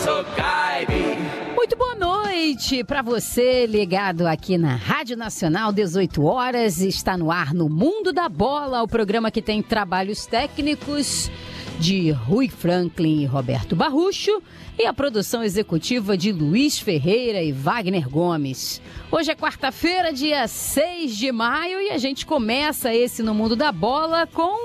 Muito boa noite para você ligado aqui na Rádio Nacional, 18 horas, está no ar no Mundo da Bola, o programa que tem trabalhos técnicos de Rui Franklin e Roberto Barrucho e a produção executiva de Luiz Ferreira e Wagner Gomes. Hoje é quarta-feira, dia 6 de maio, e a gente começa esse No Mundo da Bola com...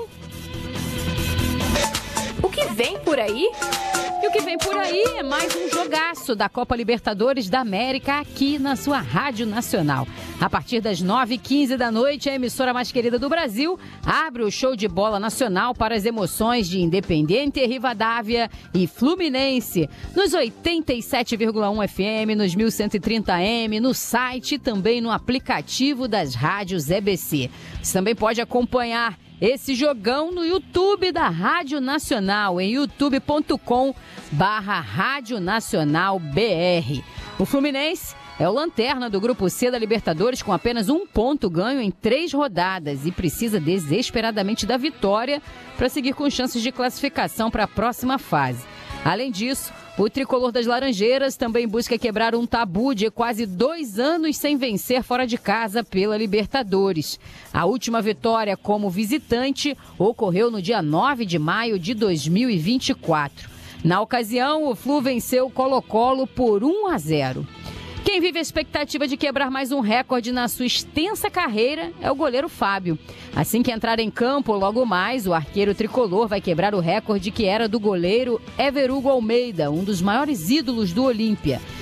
O que vem por aí? E o que vem por aí é mais um jogaço da Copa Libertadores da América aqui na sua Rádio Nacional. A partir das 9h15 da noite, a emissora mais querida do Brasil abre o show de bola nacional para as emoções de Independiente, Rivadavia e Fluminense. Nos 87,1 FM, nos 1130M, no site e também no aplicativo das rádios EBC. Você também pode acompanhar esse jogão no YouTube da Rádio Nacional, em youtube.com/Rádio Nacional BR. O Fluminense é o lanterna do Grupo C da Libertadores com apenas 1 ponto ganho em 3 rodadas e precisa desesperadamente da vitória para seguir com chances de classificação para a próxima fase. Além disso, o tricolor das Laranjeiras também busca quebrar um tabu de quase 2 anos sem vencer fora de casa pela Libertadores. A última vitória como visitante ocorreu no dia 9 de maio de 2024. Na ocasião, o Flu venceu o Colo-Colo por 1-0. Quem vive a expectativa de quebrar mais um recorde na sua extensa carreira é o goleiro Fábio. Assim que entrar em campo, logo mais, o arqueiro tricolor vai quebrar o recorde que era do goleiro Ever Hugo Almeida, um dos maiores ídolos do Olímpia.